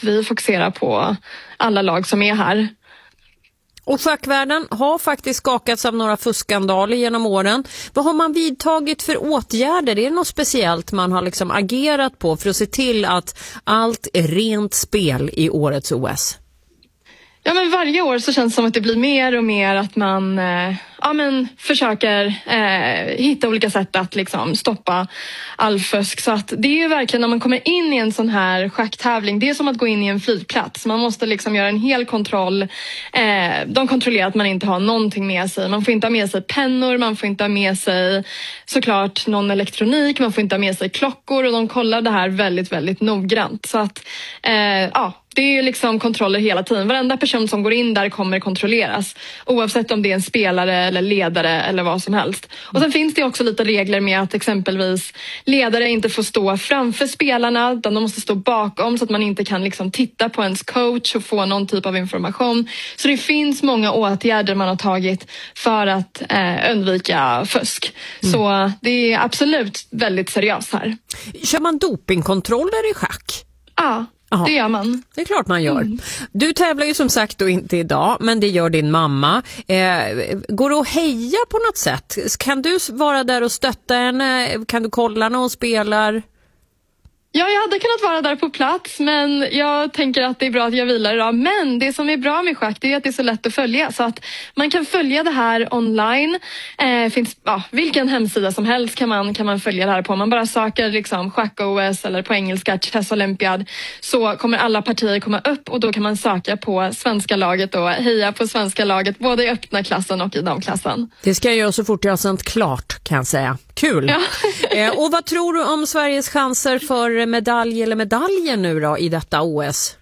vi fokuserar på alla lag som är här. Och schackvärlden har faktiskt skakats av några fuskskandaler genom åren. Vad har man vidtagit för åtgärder? Är det något speciellt man har liksom agerat på för att se till att allt är rent spel i årets OS? Ja, men varje år så känns det som att det blir mer och mer att man försöker hitta olika sätt att liksom stoppa all fusk. Så att det är ju verkligen när man kommer in i en sån här schacktävling, det är som att gå in i en flygplats. Man måste liksom göra en hel kontroll. De kontrollerar att man inte har någonting med sig. Man får inte ha med sig pennor, man får inte ha med sig såklart någon elektronik, man får inte ha med sig klockor, och de kollar det här väldigt, väldigt noggrant. Så att det är ju liksom kontroller hela tiden. Varenda person som går in där kommer kontrolleras. Oavsett om det är en spelare eller ledare eller vad som helst. Och sen finns det också lite regler med att exempelvis ledare inte får stå framför spelarna. Utan de måste stå bakom så att man inte kan liksom titta på ens coach och få någon typ av information. Så det finns många åtgärder man har tagit för att undvika fusk. Så det är absolut väldigt seriöst här. Kör man dopingkontroller i schack? Ja. Aha. Det gör man. Det är klart man gör. Du tävlar ju som sagt då inte idag, men det gör din mamma. Går det att heja på något sätt? Kan du vara där och stötta henne? Kan du kolla när hon spelar? Ja, jag hade kunnat vara där på plats, men jag tänker att det är bra att jag vilar idag. Men det som är bra med schack, det är att det är så lätt att följa. Så att man kan följa det här online. Finns vilken hemsida som helst kan man följa det här på. Man bara söker liksom schack-OS eller på engelska Chess Olympiad, så kommer alla partier komma upp, och då kan man söka på svenska laget och heja på svenska laget både i öppna klassen och i damklassen. Det ska jag göra så fort jag har sänt klart, kan jag säga. Kul! Ja. Och vad tror du om Sveriges chanser för medalj eller medaljer nu då i detta OS?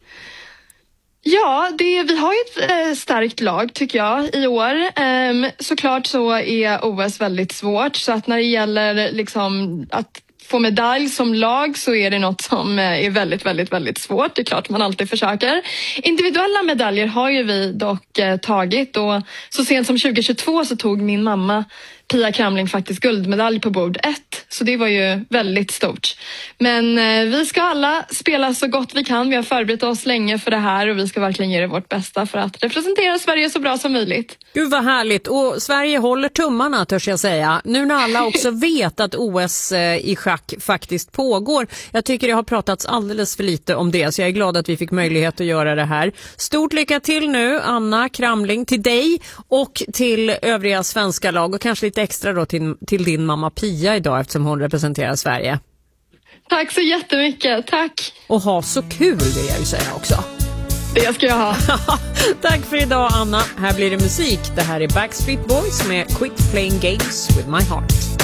Ja, vi har ju ett starkt lag tycker jag i år. Såklart så är OS väldigt svårt, så att när det gäller liksom att få medalj som lag så är det något som är väldigt, väldigt, väldigt svårt. Det är klart man alltid försöker. Individuella medaljer har ju vi dock tagit, och så sent som 2022 så tog min mamma Pia Kramling faktiskt guldmedalj på bord 1. Så det var ju väldigt stort. Men vi ska alla spela så gott vi kan. Vi har förberett oss länge för det här, och vi ska verkligen ge det vårt bästa för att representera Sverige så bra som möjligt. Gud vad härligt. Och Sverige håller tummarna, törs jag säga. Nu när alla också vet att OS i schack faktiskt pågår. Jag tycker det har pratats alldeles för lite om det, så jag är glad att vi fick möjlighet att göra det här. Stort lycka till nu, Anna Kramling, till dig och till övriga svenska lag, och kanske lite extra då till din mamma Pia idag, eftersom hon representerar Sverige. Tack så jättemycket, tack. Och ha så kul, vill jag ju säga också. Det ska jag ha. Tack för idag, Anna. Här blir det musik. Det här är Backstreet Boys med Quit Playing Games With My Heart.